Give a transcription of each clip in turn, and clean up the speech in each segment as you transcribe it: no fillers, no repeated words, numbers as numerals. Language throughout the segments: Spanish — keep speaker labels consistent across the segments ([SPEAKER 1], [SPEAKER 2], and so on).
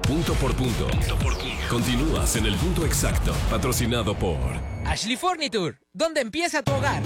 [SPEAKER 1] punto por punto. Continúas en el punto exacto, patrocinado por
[SPEAKER 2] Ashley Furniture, ¿dónde empieza tu hogar?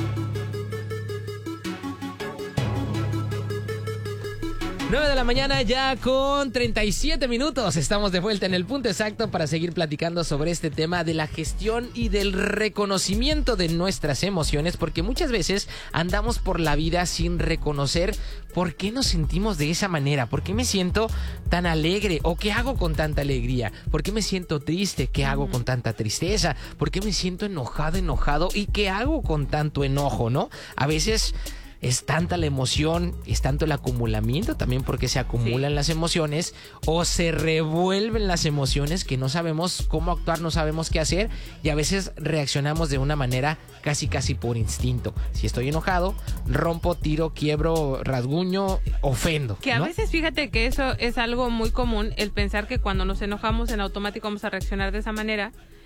[SPEAKER 2] 9 de la mañana ya con 37 minutos. Estamos de vuelta en el punto exacto para seguir platicando sobre este tema de la gestión y del reconocimiento de nuestras emociones, porque muchas veces andamos por la vida sin reconocer por qué nos sentimos de esa manera, por qué me siento tan alegre o qué hago con tanta alegría, por qué me siento triste, qué hago con tanta tristeza, por qué me siento enojado y qué hago con tanto enojo, ¿no? A veces es tanta la emoción, es tanto el acumulamiento también porque se acumulan las emociones o se revuelven las emociones que no sabemos cómo actuar, no sabemos qué hacer y a veces reaccionamos de una manera casi por instinto. Si estoy enojado, rompo, tiro, quiebro, rasguño, ofendo,
[SPEAKER 3] Que a veces fíjate que eso es algo muy común, el pensar que cuando nos enojamos en automático vamos a reaccionar de esa manera,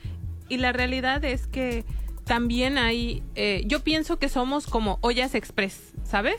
[SPEAKER 3] y la realidad es que también hay, yo pienso que somos como ollas express, ¿sabes?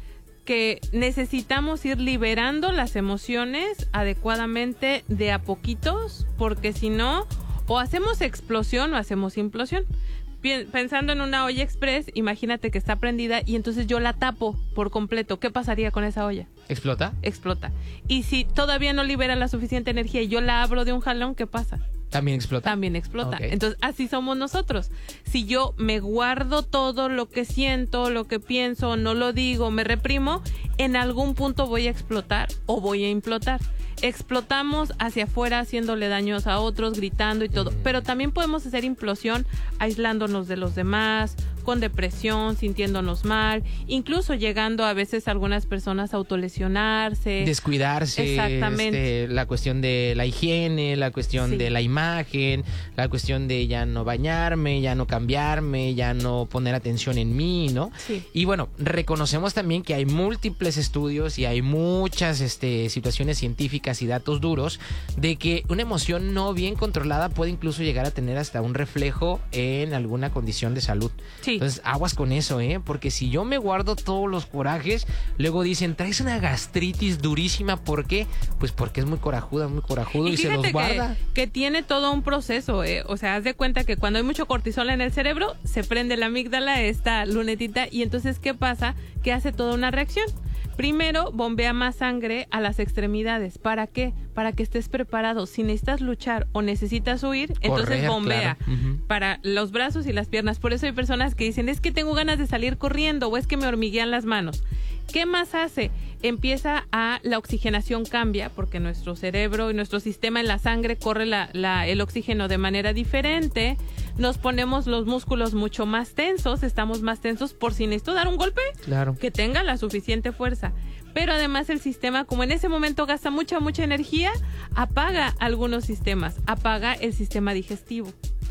[SPEAKER 3] Que necesitamos ir liberando las emociones adecuadamente de a poquitos, porque si no, o hacemos explosión o hacemos implosión. Pensando en una olla express, imagínate que está prendida y entonces yo la tapo por completo. ¿Qué pasaría con esa olla?
[SPEAKER 2] ¿Explota?
[SPEAKER 3] Explota. Y si todavía no libera la suficiente energía y yo la abro de un jalón, ¿qué pasa?
[SPEAKER 2] ¿También explota?
[SPEAKER 3] También explota.
[SPEAKER 2] Okay.
[SPEAKER 3] Entonces, así somos nosotros. Si yo me guardo todo lo que siento, lo que pienso, no lo digo, me reprimo, en algún punto voy a explotar o voy a implotar. Explotamos hacia afuera haciéndole daños a otros, gritando y todo, pero también podemos hacer implosión aislándonos de los demás, con depresión, sintiéndonos mal, incluso llegando a veces algunas personas a autolesionarse.
[SPEAKER 2] Descuidarse.
[SPEAKER 3] Exactamente.
[SPEAKER 2] La cuestión de la higiene, la cuestión de la imagen, la cuestión de ya no bañarme, ya no cambiarme, ya no poner atención en mí, ¿no?
[SPEAKER 3] Sí.
[SPEAKER 2] Y bueno, reconocemos también que hay múltiples estudios y hay muchas situaciones científicas y datos duros de que una emoción no bien controlada puede incluso llegar a tener hasta un reflejo en alguna condición de salud.
[SPEAKER 3] Sí.
[SPEAKER 2] Entonces, aguas con eso, porque si yo me guardo todos los corajes, luego dicen, traes una gastritis durísima, ¿por qué? Pues porque es muy corajudo y se los guarda.
[SPEAKER 3] Que tiene todo un proceso, o sea, haz de cuenta que cuando hay mucho cortisol en el cerebro, se prende la amígdala, esta lunetita, y entonces, ¿qué pasa? Que hace toda una reacción. Primero, bombea más sangre a las extremidades. ¿Para qué? Para que estés preparado. Si necesitas luchar o necesitas huir, entonces
[SPEAKER 2] correr,
[SPEAKER 3] bombea
[SPEAKER 2] claro.
[SPEAKER 3] para los brazos y las piernas. Por eso hay personas que dicen, es que tengo ganas de salir corriendo o es que me hormiguean las manos. ¿Qué más hace? Empieza la oxigenación cambia porque nuestro cerebro y nuestro sistema en la sangre corre el oxígeno de manera diferente. Nos ponemos los músculos mucho más tensos, estamos más tensos por si necesito dar un golpe,
[SPEAKER 2] Claro.
[SPEAKER 3] que tenga la suficiente fuerza. Pero además el sistema, como en ese momento gasta mucha energía, apaga algunos sistemas, apaga el sistema digestivo.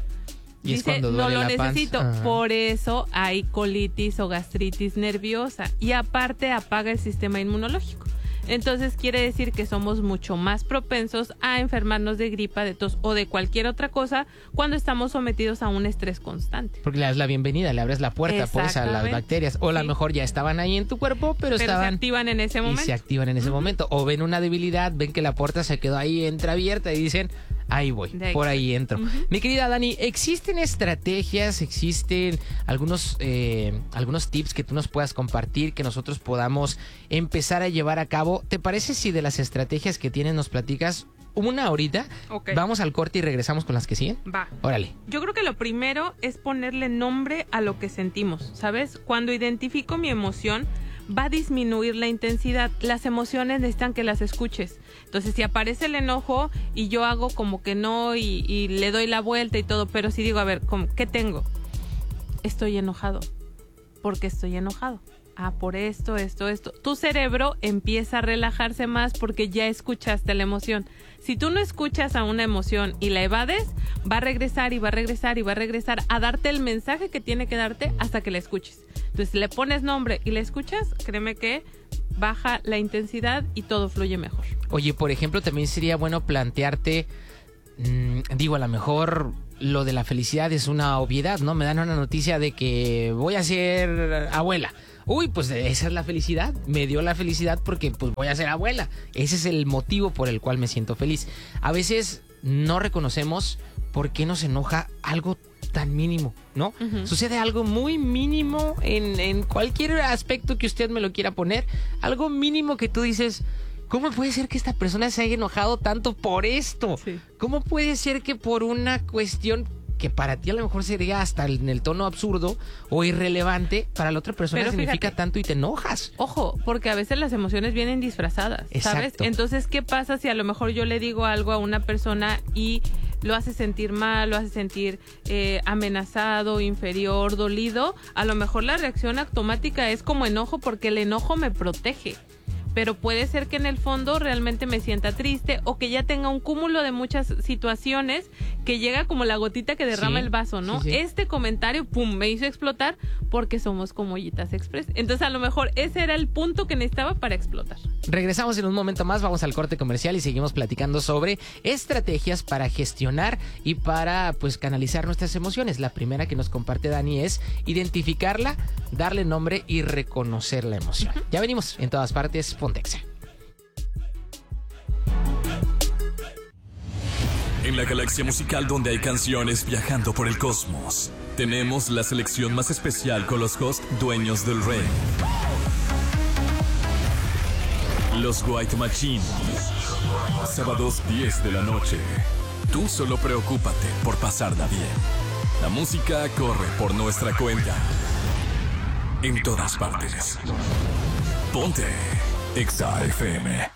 [SPEAKER 2] Y es
[SPEAKER 3] Dice,
[SPEAKER 2] cuando duele
[SPEAKER 3] no lo
[SPEAKER 2] la panza.
[SPEAKER 3] necesito.
[SPEAKER 2] Ajá.
[SPEAKER 3] Por eso hay colitis o gastritis nerviosa. Y aparte apaga el sistema inmunológico. Entonces quiere decir que somos mucho más propensos a enfermarnos de gripa, de tos o de cualquier otra cosa cuando estamos sometidos a un estrés constante.
[SPEAKER 2] Porque le das la bienvenida, le abres la puerta pues a las bacterias. O a lo mejor ya estaban ahí en tu cuerpo, pero
[SPEAKER 3] se
[SPEAKER 2] estaban...
[SPEAKER 3] activan en ese momento.
[SPEAKER 2] Y se activan en ese momento. O ven una debilidad, ven que la puerta se quedó ahí entreabierta y dicen, ahí voy, por ahí entro. Mi querida Dani, ¿existen estrategias, existen algunos tips que tú nos puedas compartir, que nosotros podamos empezar a llevar a cabo? ¿Te parece si de las estrategias que tienes nos platicas una ahorita?
[SPEAKER 3] Okay.
[SPEAKER 2] Vamos al corte y regresamos con las que siguen.
[SPEAKER 3] Va.
[SPEAKER 2] Órale.
[SPEAKER 3] Yo creo que lo primero es ponerle nombre a lo que sentimos, ¿sabes? Cuando identifico mi emoción, va a disminuir la intensidad. Las emociones necesitan que las escuches. Entonces, si aparece el enojo y yo hago como que no y le doy la vuelta y todo, pero si digo, a ver, ¿qué tengo? Estoy enojado. ¿Por qué estoy enojado? Por esto. Tu cerebro empieza a relajarse más porque ya escuchaste la emoción. Si tú no escuchas a una emoción y la evades, va a regresar a darte el mensaje que tiene que darte hasta que la escuches. Entonces, si le pones nombre y la escuchas, créeme que baja la intensidad y todo fluye mejor.
[SPEAKER 2] Oye, por ejemplo, también sería bueno plantearte digo, a lo mejor lo de la felicidad es una obviedad, ¿no? Me dan una noticia de que voy a ser abuela. Uy, pues esa es la felicidad. Me dio la felicidad porque pues voy a ser abuela. Ese es el motivo por el cual me siento feliz. A veces no reconocemos por qué nos enoja algo tan mínimo, ¿no? Sucede algo muy mínimo en cualquier aspecto que usted me lo quiera poner. Algo mínimo que tú dices, ¿cómo puede ser que esta persona se haya enojado tanto por esto? Sí. ¿Cómo puede ser que por una cuestión que para ti a lo mejor sería hasta en el tono absurdo o irrelevante, para la otra persona pero significa fíjate, tanto y te enojas?
[SPEAKER 3] Ojo, porque a veces las emociones vienen disfrazadas, ¿sabes?
[SPEAKER 2] Exacto.
[SPEAKER 3] Entonces, ¿qué pasa si a lo mejor yo le digo algo a una persona y lo hace sentir mal, lo hace sentir amenazado, inferior, dolido? A lo mejor la reacción automática es como enojo porque el enojo me protege. Pero puede ser que en el fondo realmente me sienta triste o que ya tenga un cúmulo de muchas situaciones que llega como la gotita que derrama el vaso, ¿no? Sí. Este comentario, pum, me hizo explotar porque somos como Ollitas Express. Entonces, a lo mejor ese era el punto que necesitaba para explotar.
[SPEAKER 2] Regresamos en un momento más, vamos al corte comercial y seguimos platicando sobre estrategias para gestionar y para, pues, canalizar nuestras emociones. La primera que nos comparte Dani es identificarla, darle nombre y reconocer la emoción. Ya venimos en todas partes. Pontexa.
[SPEAKER 1] En la galaxia musical donde hay canciones viajando por el cosmos, tenemos la selección más especial con los hosts dueños del rey. Los White Machine. Sábados 10 de la noche. Tú solo preocúpate por pasarla bien. La música corre por nuestra cuenta. En todas partes. Ponte Exa FM.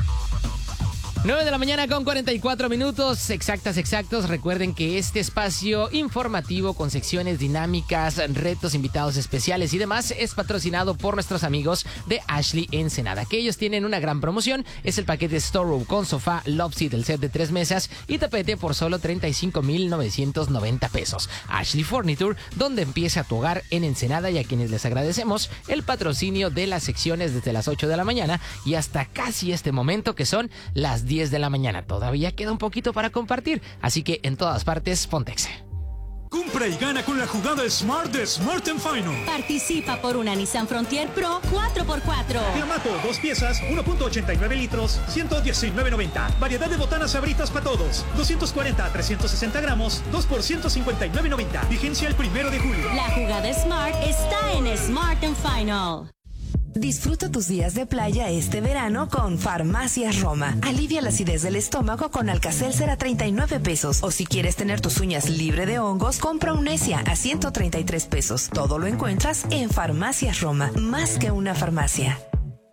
[SPEAKER 2] 9 de la mañana con 44 minutos, exactos. Recuerden que este espacio informativo con secciones dinámicas, retos, invitados especiales y demás es patrocinado por nuestros amigos de Ashley Ensenada, que ellos tienen una gran promoción. Es el paquete Storeroom con sofá, love seat, el set de 3 mesas y tapete por solo 35,990 pesos. Ashley Furniture, donde empieza tu hogar en Ensenada, y a quienes les agradecemos el patrocinio de las secciones desde las 8 de la mañana y hasta casi este momento, que son las 10 de la mañana. Todavía queda un poquito para compartir, así que en todas partes, Pontexa.
[SPEAKER 4] Compra y gana con la jugada Smart de Smart & Final.
[SPEAKER 5] Participa por una Nissan Frontier Pro 4x4.
[SPEAKER 4] Clamato, 2 piezas, 1.89 litros, 119.90. Variedad de botanas Sabritas para todos. 240 a 360 gramos, 2 por 159.90. Vigencia el 1 de julio.
[SPEAKER 5] La jugada Smart está en Smart & Final.
[SPEAKER 6] Disfruta tus días de playa este verano con Farmacias Roma. Alivia la acidez del estómago con Alka-Seltzer a 39 pesos. O si quieres tener tus uñas libre de hongos, compra un Nesia a 133 pesos. Todo lo encuentras en Farmacias Roma. Más que una farmacia.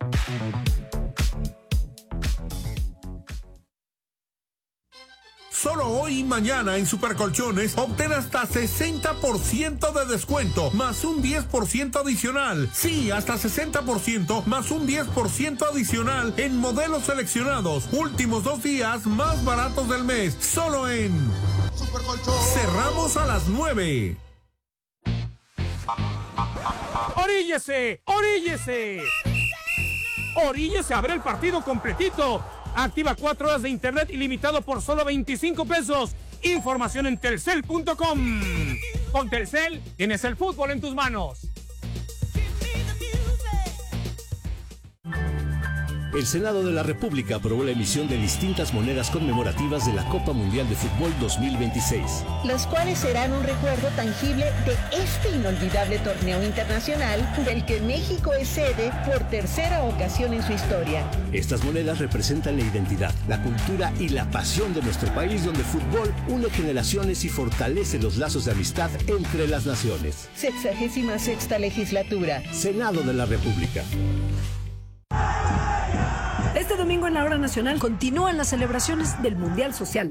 [SPEAKER 7] Solo hoy y mañana en Supercolchones obtén hasta 60% de descuento, más un 10% adicional. Sí, hasta 60% más un 10% adicional en modelos seleccionados. Últimos 2 días más baratos del mes. Solo en Supercolchones. Cerramos a las 9.
[SPEAKER 8] ¡Oríllese! ¡Oríllese! ¡Oríllese a ver el partido completito! Activa 4 horas de internet ilimitado por solo 25 pesos. Información en telcel.com. Con Telcel tienes el fútbol en tus manos.
[SPEAKER 9] El Senado de la República aprobó la emisión de distintas monedas conmemorativas de la Copa Mundial de Fútbol 2026.
[SPEAKER 10] Los cuales serán un recuerdo tangible de este inolvidable torneo internacional del que México es sede por tercera ocasión en su historia.
[SPEAKER 9] Estas monedas representan la identidad, la cultura y la pasión de nuestro país, donde el fútbol une generaciones y fortalece los lazos de amistad entre las naciones.
[SPEAKER 10] 66ª legislatura.
[SPEAKER 9] Senado de la República.
[SPEAKER 11] Este domingo en la Hora Nacional continúan las celebraciones del Mundial Social.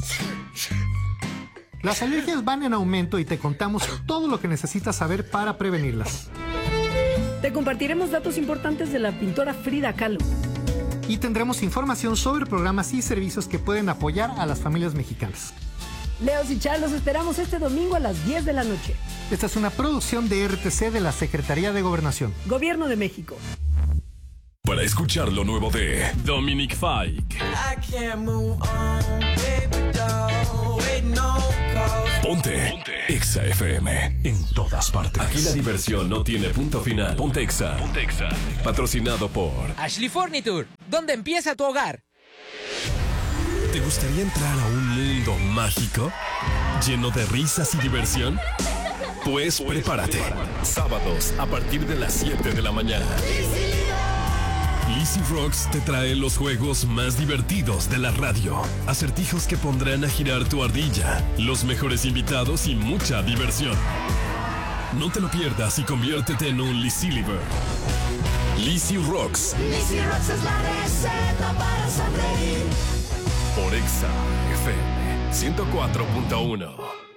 [SPEAKER 12] Las alergias van en aumento y te contamos todo lo que necesitas saber para prevenirlas.
[SPEAKER 11] Te compartiremos datos importantes de la pintora Frida Kahlo.
[SPEAKER 12] Y tendremos información sobre programas y servicios que pueden apoyar a las familias mexicanas.
[SPEAKER 11] Leos y Char, los esperamos este domingo a las 10 de la noche.
[SPEAKER 12] Esta es una producción de RTC de la Secretaría de Gobernación.
[SPEAKER 11] Gobierno de México.
[SPEAKER 1] Para escuchar lo nuevo de Dominic Fike. Ponte Exa FM. En todas partes. Aquí la diversión no tiene punto final. Ponte Exa. Patrocinado por
[SPEAKER 2] Ashley Furniture. ¿Dónde empieza tu hogar?
[SPEAKER 1] ¿Te gustaría entrar a un mundo mágico? ¿Lleno de risas y diversión? Pues prepárate. Sábados a partir de las 7 de la mañana. Lizzy Rocks te trae los juegos más divertidos de la radio. Acertijos que pondrán a girar tu ardilla. Los mejores invitados y mucha diversión. No te lo pierdas y conviértete en un Lizzy Liver. Lizzy Rocks.
[SPEAKER 13] Lizzy Rocks es la receta para sonreír.
[SPEAKER 1] Por Exa FM 104.1.